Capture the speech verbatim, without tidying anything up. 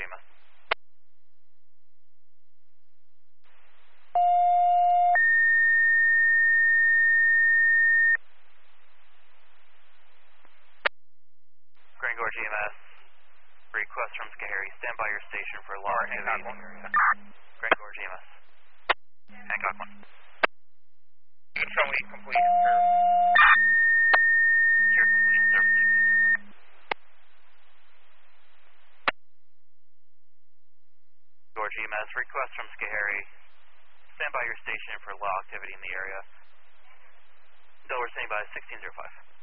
E M S. Grand Gorge E M S. Request from Schoharie. Stand by your station for law activity. Grand Gorge E M S. Hancock one. Show me complete service. You're complete service. Gorge E M S. Request from Schoharie. Stand by your station for law activity in the area. Delaware standing by sixteen oh five.